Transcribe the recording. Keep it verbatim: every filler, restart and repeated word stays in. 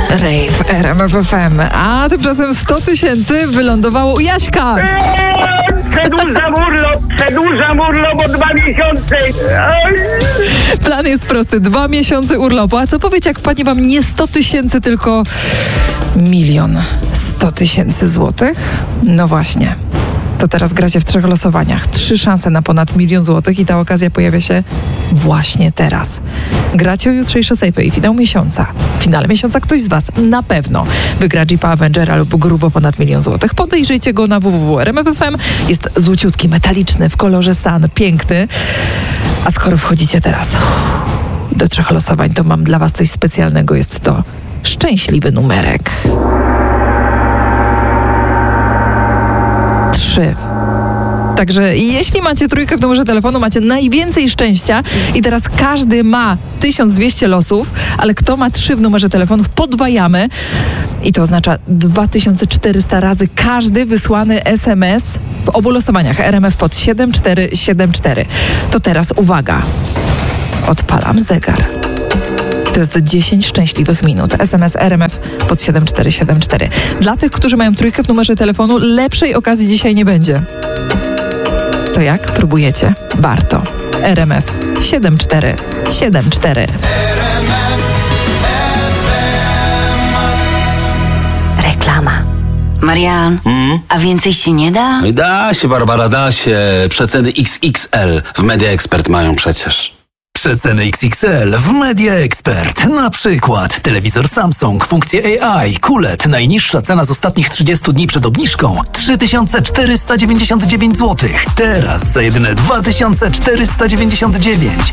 Rave R M F F M, a tymczasem sto tysięcy wylądowało u Jaśka. Przedłużam urlop, przedłużam urlop o dwa miesiące. Plan jest prosty, dwa miesiące urlopu. A co powiecie, jak wpadnie wam nie sto tysięcy, tylko milion sto tysięcy złotych? No właśnie. To teraz gracie w trzech losowaniach. Trzy szanse na ponad milion złotych i ta okazja pojawia się właśnie teraz. Gracie o jutrzejsze sejfy i finał miesiąca. W finale miesiąca ktoś z was na pewno wygra Jeepa Avengera lub grubo ponad milion złotych. Podejrzyjcie go na w w w kropka r m f f m. Jest złociutki, metaliczny, w kolorze sun, piękny. A skoro wchodzicie teraz do trzech losowań, to mam dla was coś specjalnego. Jest to szczęśliwy numerek. Trzy. Także jeśli macie trójkę w numerze telefonu, macie najwięcej szczęścia i teraz każdy ma tysiąc dwieście losów, ale kto ma trzy w numerze telefonów, podwajamy i to oznacza dwa tysiące czterysta razy każdy wysłany S M S w obu losowaniach R M F pod siedem cztery siedem cztery. To teraz uwaga, odpalam zegar. To jest dziesięć szczęśliwych minut. S M S R M F pod siedem cztery siedem cztery. Dla tych, którzy mają trójkę w numerze telefonu, lepszej okazji dzisiaj nie będzie. To jak? Próbujecie? Warto. R M F siedem cztery siedem cztery. Reklama. Marian, Mm? a więcej się nie da? Da się, Barbara, da się. Przeceny X X L w Media Expert mają przecież. Przeceny X X L w Media Expert. Na przykład telewizor Samsung, funkcje A I, Q L E D. Najniższa cena z ostatnich trzydziestu dni przed obniżką trzy tysiące czterysta dziewięćdziesiąt dziewięć złotych. Teraz za jedyne dwa tysiące czterysta dziewięćdziesiąt dziewięć.